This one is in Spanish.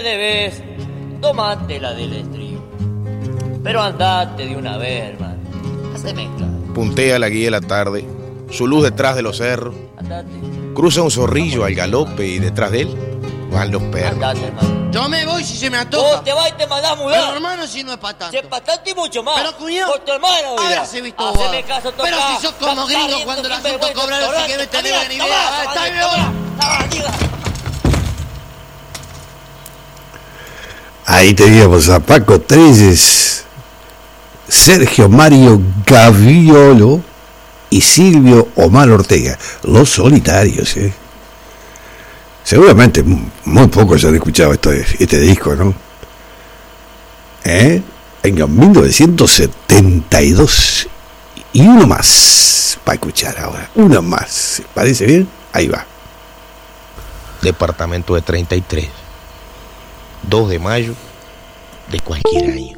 debes, tomate la del estribo. Pero andate de una vez, hermano. Haceme caso. Puntea la guía de la tarde, su luz detrás de los cerros. Andate. Cruza un zorrillo al galope y detrás de él van los perros. Andate, hermano. Yo me voy si se me antoja. Vos te vas y te mandás a mudar. Pero hermano, si no es para tanto. Si es para tanto y mucho más. Pero cuñado, por tu hermano, a ver mira. si visto Haceme vos. caso, toca. Pero si sos como gringo cuando el asunto cobrar así que no tenés ni idea. Está bien. Ahí teníamos a Paco Treyes, Sergio Mario Gaviolo y Silvio Omar Ortega, los solitarios, Seguramente muy pocos han escuchado este disco, ¿no? En 1972. Y uno más para escuchar ahora. Uno más. ¿Parece bien? Ahí va. Departamento de 33. 2 de mayo de cualquier año.